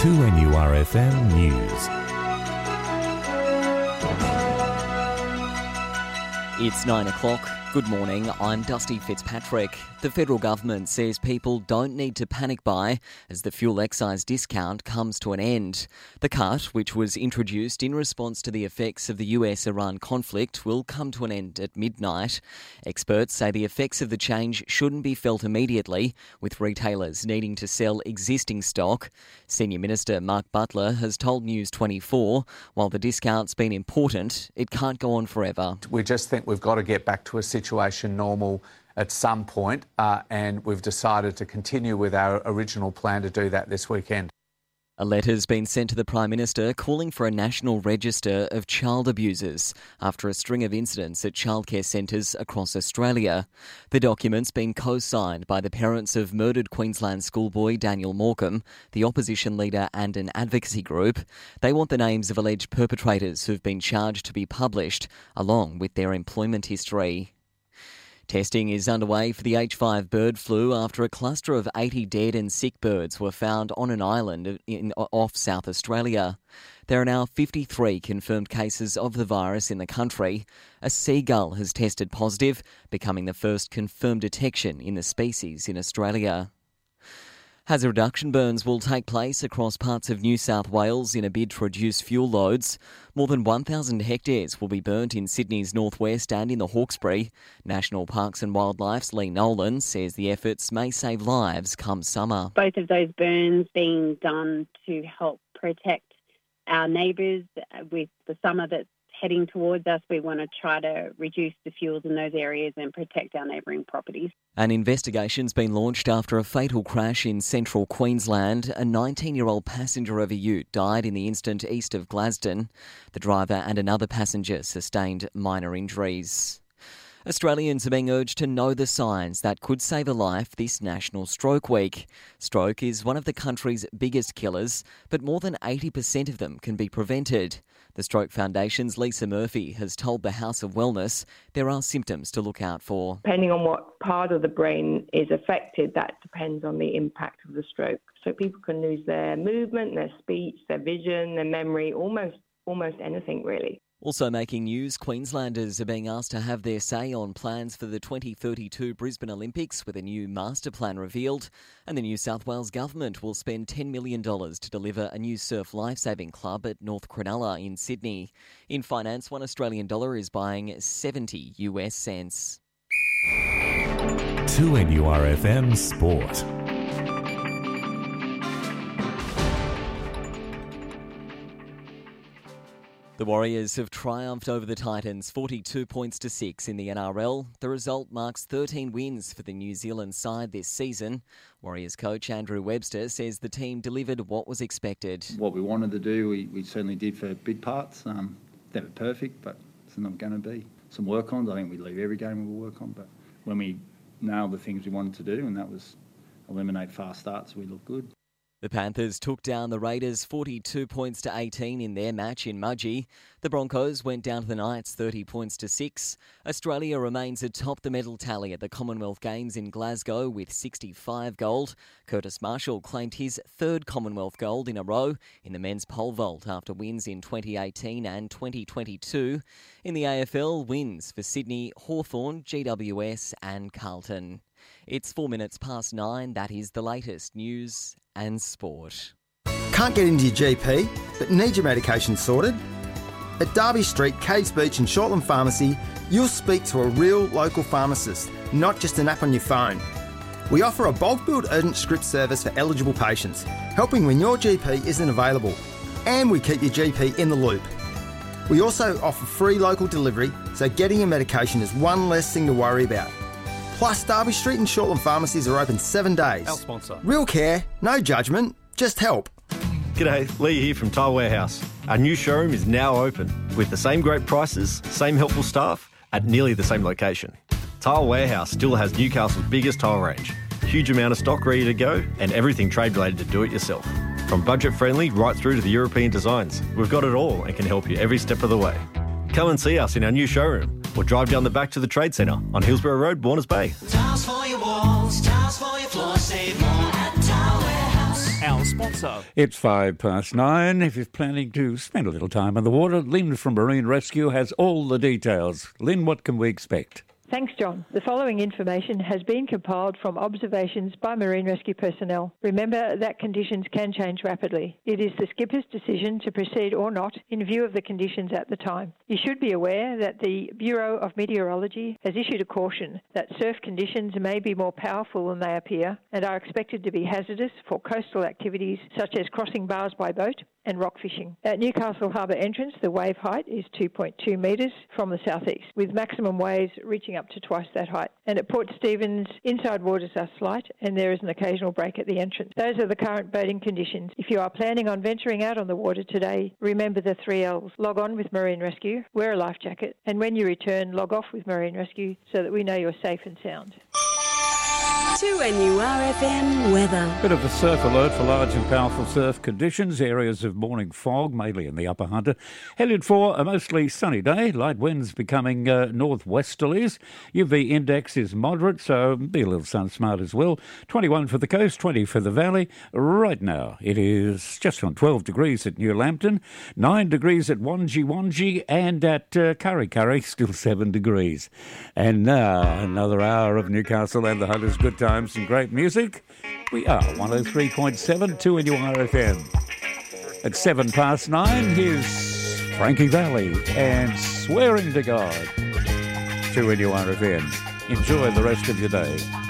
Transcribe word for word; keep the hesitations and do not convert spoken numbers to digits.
two N U R F M News. It's nine o'clock. Good morning, I'm Dusty Fitzpatrick. The federal government says people don't need to panic buy as the fuel excise discount comes to an end. The cut, which was introduced in response to the effects of the U S Iran conflict, will come to an end at midnight. Experts say the effects of the change shouldn't be felt immediately, with retailers needing to sell existing stock. Senior Minister Mark Butler has told News twenty-four, while the discount's been important, it can't go on forever. We just think we've got to get back to a situation normal at some point, uh, and we've decided to continue with our original plan to do that this weekend. A letter's been sent to the Prime Minister calling for a national register of child abusers after a string of incidents at childcare centres across Australia. The document's been co-signed by the parents of murdered Queensland schoolboy Daniel Morecambe, the opposition leader and an advocacy group. They want the names of alleged perpetrators who've been charged to be published, along with their employment history. Testing is underway for the H five bird flu after a cluster of eighty dead and sick birds were found on an island in, off South Australia. There are now fifty-three confirmed cases of the virus in the country. A seagull has tested positive, becoming the first confirmed detection in the species in Australia. Hazard reduction burns will take place across parts of New South Wales in a bid to reduce fuel loads. More than one thousand hectares will be burnt in Sydney's northwest and in the Hawkesbury. National Parks and Wildlife's Lee Nolan says the efforts may save lives come summer. Both of those burns being done to help protect our neighbours with the summer that's heading towards us. We want to try to reduce the fuels in those areas and protect our neighbouring properties. An investigation's been launched after a fatal crash in central Queensland. A nineteen-year-old passenger of a ute died in the incident east of Glaston. The driver and another passenger sustained minor injuries. Australians are being urged to know the signs that could save a life this National Stroke Week. Stroke is one of the country's biggest killers, but more than eighty percent of them can be prevented. The Stroke Foundation's Lisa Murphy has told the House of Wellness there are symptoms to look out for. Depending on what part of the brain is affected, that depends on the impact of the stroke. So people can lose their movement, their speech, their vision, their memory, almost almost anything really. Also making news, Queenslanders are being asked to have their say on plans for the twenty thirty-two Brisbane Olympics with a new master plan revealed. And the New South Wales government will spend ten million dollars to deliver a new surf lifesaving club at North Cronulla in Sydney. In finance, one Australian dollar is buying seventy U S cents. two N U R F M Sport. The Warriors have triumphed over the Titans, forty-two points to six in the N R L. The result marks thirteen wins for the New Zealand side this season. Warriors coach Andrew Webster says the team delivered what was expected. What we wanted to do, we, we certainly did for big parts. Um, never perfect, but it's not going to be. Some work-ons, I think we leave every game we will work on, but when we nailed the things we wanted to do, and that was eliminate fast starts, we looked good. The Panthers took down the Raiders forty-two points to eighteen in their match in Mudgee. The Broncos went down to the Knights thirty points to six. Australia remains atop the medal tally at the Commonwealth Games in Glasgow with sixty-five gold. Curtis Marshall claimed his third Commonwealth gold in a row in the men's pole vault after wins in twenty eighteen and twenty twenty-two. In the A F L, wins for Sydney, Hawthorn, G W S and Carlton. It's four minutes past nine. That is the latest news and sport. Can't get into your G P, but need your medication sorted? At Derby Street, Caves Beach and Shortland Pharmacy, you'll speak to a real local pharmacist, not just an app on your phone. We offer a bulk billed urgent script service for eligible patients, helping when your G P isn't available. And we keep your G P in the loop. We also offer free local delivery, so getting your medication is one less thing to worry about. Plus, Derby Street and Shortland Pharmacies are open seven days. Our sponsor. Real care, no judgment, just help. G'day, Lee here from Tile Warehouse. Our new showroom is now open with the same great prices, same helpful staff at nearly the same location. Tile Warehouse still has Newcastle's biggest tile range, huge amount of stock ready to go and everything trade related to do it yourself. From budget friendly right through to the European designs, we've got it all and can help you every step of the way. Come and see us in our new showroom or drive down the back to the Trade Centre on Hillsborough Road, Warners Bay. Tiles for your walls, tiles for your floors, save more at Tile Warehouse. Our our sponsor. It's five past nine. If you're planning to spend a little time on the water, Lynn from Marine Rescue has all the details. Lynn, what can we expect? Thanks, John. The following information has been compiled from observations by Marine Rescue personnel. Remember that conditions can change rapidly. It is the skipper's decision to proceed or not in view of the conditions at the time. You should be aware that the Bureau of Meteorology has issued a caution that surf conditions may be more powerful than they appear and are expected to be hazardous for coastal activities such as crossing bars by boat and rock fishing. At Newcastle Harbour entrance, the wave height is two point two metres from the southeast, with maximum waves reaching up to twice that height. And at Port Stephens, inside waters are slight and there is an occasional break at the entrance. Those are the current boating conditions. If you are planning on venturing out on the water today, remember the three L's. Log on with Marine Rescue, wear a life jacket, and when you return, log off with Marine Rescue so that we know you're safe and sound. two N U R F M weather. Bit of a surf alert for large and powerful surf conditions. Areas of morning fog, mainly in the Upper Hunter. Headed for a mostly sunny day. Light winds becoming uh, northwesterlies. U V index is moderate, so be a little sun smart as well. twenty-one for the coast, twenty for the valley. Right now, it is just on twelve degrees at New Lambton, nine degrees at Wangi Wangi, and at uh, Kurri Kurri, still seven degrees. And now, another hour of Newcastle and the Hunters' good times and great music. We are one oh three point seven, two N U R F M. At seven past nine, here's Frankie Valli and Swearing to God. two N U R F M. Enjoy the rest of your day.